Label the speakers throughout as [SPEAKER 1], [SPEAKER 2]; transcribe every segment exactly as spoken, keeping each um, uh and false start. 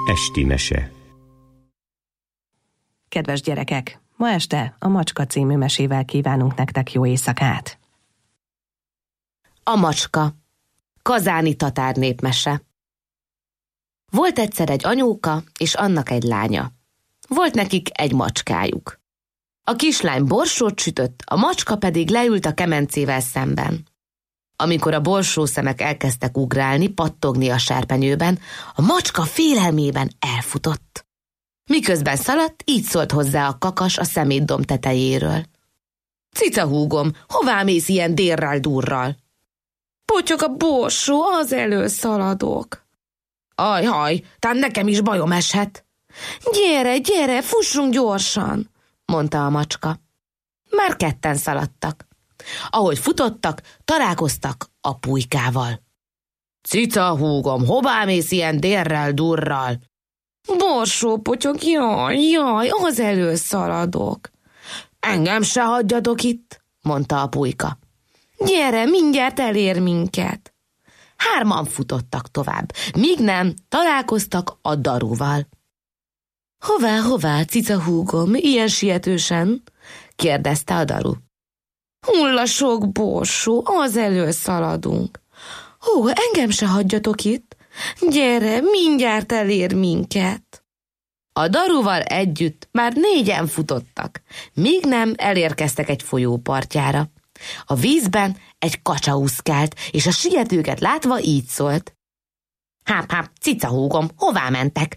[SPEAKER 1] Esti mese.
[SPEAKER 2] Kedves gyerekek, ma este a Macska című mesével kívánunk nektek jó éjszakát.
[SPEAKER 3] A macska. Kazáni tatár népmese. Volt egyszer egy anyóka, és annak egy lánya. Volt nekik egy macskájuk. A kislány borsót sütött, a macska pedig leült a kemencével szemben. Amikor a borsószemek elkezdtek ugrálni, pattogni a serpenyőben, a macska félelmében elfutott. Miközben szaladt, így szólt hozzá a kakas a szemétdomb tetejéről. Cica húgom, hová mész ilyen dérrel-durral? Potyog a borsó, az elől szaladok. Ajhaj, tán nekem is bajom eshet. Gyere, gyere, fussunk gyorsan, mondta a macska. Már ketten szaladtak. Ahogy futottak, találkoztak a pulykával. Cica húgom, hová mész ilyen dérrel-durral? Borsó potyog, jaj, jaj, az elől szaladok. Engem se hagyjatok itt, mondta a pulyka. Gyere, mindjárt elér minket. Hárman futottak tovább, míg nem találkoztak a daruval. Hová, hová, cica húgom, ilyen sietősen? kérdezte a daru. Hulla sok borsó, az elől szaladunk. Hó, engem se hagyjatok itt. Gyere, mindjárt elér minket. A daruval együtt már négyen futottak, míg nem elérkeztek egy folyó partjára. A vízben egy kacsa úszkált, és a sietőket látva így szólt. Háp-háp, cica húgom, hová mentek?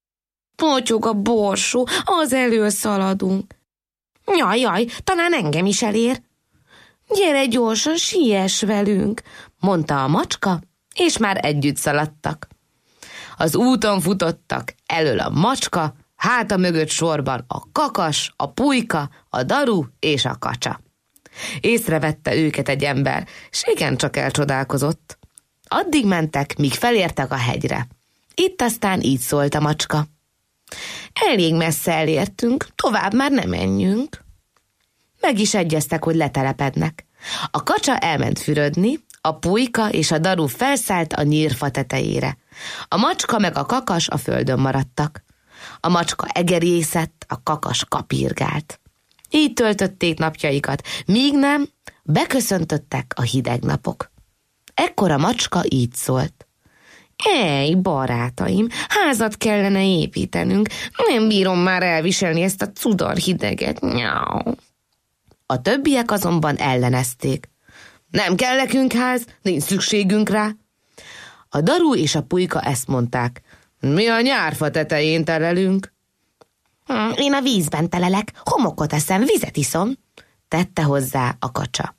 [SPEAKER 3] Potyog a borsó, az elől szaladunk. Jaj, jaj, talán engem is elér. Gyere gyorsan, siess velünk, mondta a macska, és már együtt szaladtak. Az úton futottak, elől a macska, háta mögött sorban a kakas, a pulyka, a daru és a kacsa. Észrevette őket egy ember, s igencsak elcsodálkozott. Addig mentek, míg felértek a hegyre. Itt aztán így szólt a macska. Elég messze elértünk, tovább már nem menjünk. Meg is egyeztek, hogy letelepednek. A kacsa elment fürödni, a pulyka és a daru felszállt a nyírfa tetejére. A macska meg a kakas a földön maradtak. A macska egerészett, a kakas kapirgált. Így töltötték napjaikat, míg nem beköszöntöttek a hideg napok. Ekkor a macska így szólt. Ej, barátaim, házat kellene építenünk, nem bírom már elviselni ezt a cudar hideget. Nyau. A többiek azonban ellenezték. Nem kell nekünk ház, nincs szükségünk rá. A daru és a pulyka ezt mondták. Mi a nyárfa tetején telelünk? Én a vízben telelek, homokot eszem, vizet iszom, tette hozzá a kacsa.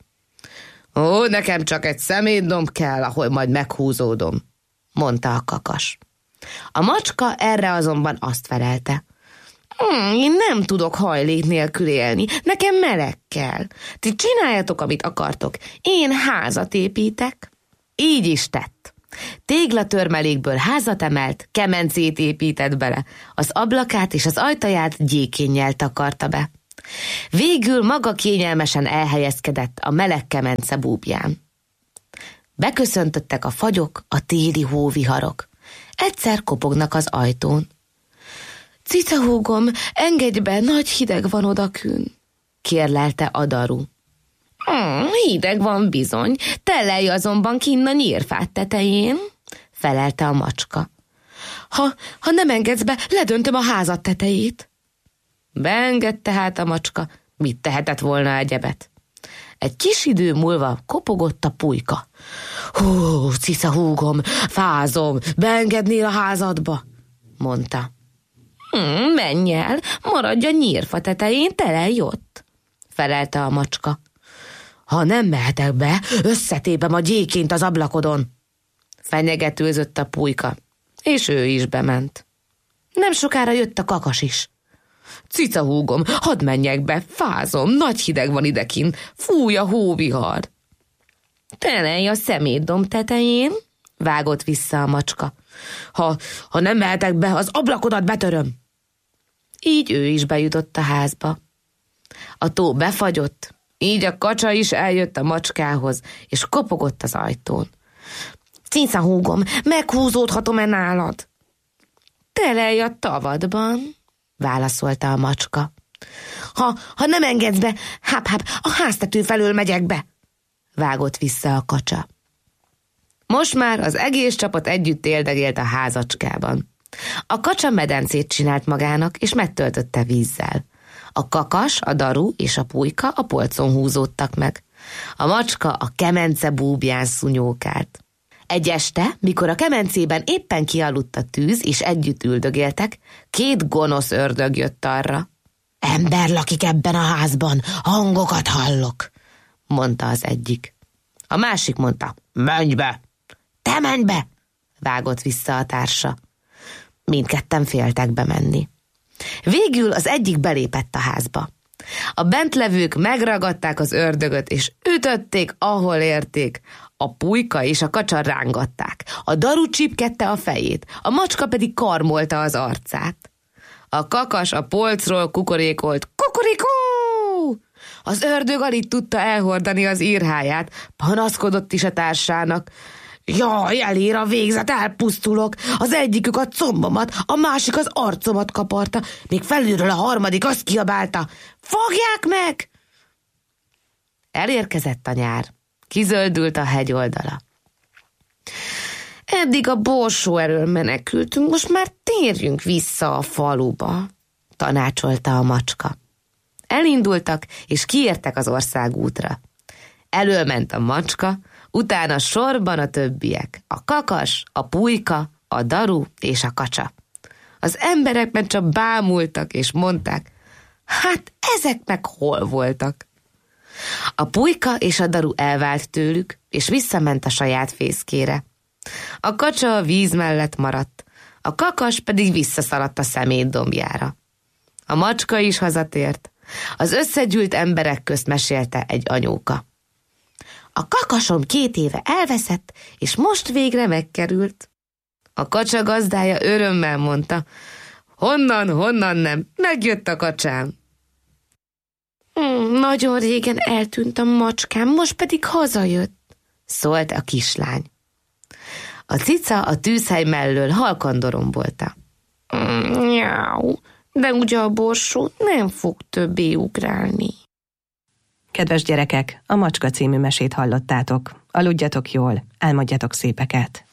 [SPEAKER 3] Ó, nekem csak egy szemétdomb kell, ahol majd meghúzódom, mondta a kakas. A macska erre azonban azt felelte. Hmm, én nem tudok hajlék nélkül élni, nekem meleg kell. Ti csináljatok, amit akartok, én házat építek. Így is tett. Téglatörmelékből házat emelt, kemencét épített bele, az ablakát és az ajtaját gyékénnyel takarta be. Végül maga kényelmesen elhelyezkedett a meleg kemence búbján. Beköszöntöttek a fagyok, a téli hóviharok. Egyszer kopognak az ajtón. Cica húgom, engedj be, nagy hideg van odakün, kérlelte a daru. Hmm, hideg van bizony, telelj azonban kinn a nyírfát tetején, felelte a macska. Ha, ha nem engedsz be, ledöntöm a házat tetejét. Beengedte hát a macska, mit tehetett volna egyebet. Egy kis idő múlva kopogott a pulyka. Hú, cica húgom, fázom, beengednél a házadba, mondta. Hmm, menj el, maradj a nyírfa tetején, telelj ott, felelte a macska. Ha nem mehetek be, összetépem a gyéként az ablakodon, fenyegetőzött a pulyka, és ő is bement. Nem sokára jött a kakas is. Cica húgom, hadd menjek be, fázom, nagy hideg van idekint, fúj a hóvihar. Telelj a szemétdomb tetején, vágott vissza a macska. Ha, ha nem mehetek be, az ablakodat betöröm. Így ő is bejutott a házba. A tó befagyott, így a kacsa is eljött a macskához, és kopogott az ajtón. Cica húgom, meghúzódhatom-e nálad? Telelj a tavadban, válaszolta a macska. Ha, ha nem engedsz be, háp-háp, a háztető felől megyek be, vágott vissza a kacsa. Most már az egész csapat együtt éldegélt a házacskában. A kacsa medencét csinált magának, és megtöltötte vízzel. A kakas, a daru és a pulyka a polcon húzódtak meg. A macska a kemence búbján szunyókált. Egy este, mikor a kemencében éppen kialudt a tűz, és együtt üldögéltek, két gonosz ördög jött arra. Ember lakik ebben a házban, hangokat hallok, mondta az egyik. A másik mondta, menj be! Te menj be! Vágott vissza a társa. Mindketten féltek bemenni. Végül az egyik belépett a házba. A bentlevők megragadták az ördögöt, és ütötték, ahol érték. A pulyka és a kacsa rángatták. A daru csipkedte a fejét, a macska pedig karmolta az arcát. A kakas a polcról kukorékolt, kukorikó! Az ördög alig tudta elhordani az írháját, panaszkodott is a társának. Jaj, elér a végzet, elpusztulok. Az egyikük a combomat, a másik az arcomat kaparta, még felülről a harmadik azt kiabálta. Fogják meg! Elérkezett a nyár. Kizöldült a hegy oldala. Eddig a borsó elől menekültünk, most már térjünk vissza a faluba, tanácsolta a macska. Elindultak, és kiértek az országútra. Elől ment a macska, utána sorban a többiek, a kakas, a pulyka, a daru és a kacsa. Az emberek meg csak bámultak, és mondták, hát ezek meg hol voltak? A pulyka és a daru elvált tőlük, és visszament a saját fészkére. A kacsa a víz mellett maradt, a kakas pedig visszaszaladt a szemét dombjára. A macska is hazatért, az összegyűlt emberek közt mesélte egy anyóka. A kakasom két éve elveszett, és most végre megkerült. A kacsa gazdája örömmel mondta, honnan, honnan nem, megjött a kacsám. Hmm, nagyon régen eltűnt a macskám, most pedig hazajött, szólt a kislány. A cica a tűzhely mellől halkan dorombolta. Nyáú, de ugye a borsó nem fog többé ugrálni.
[SPEAKER 2] Kedves gyerekek, a Macska című mesét hallottátok. Aludjatok jól, álmodjatok szépeket.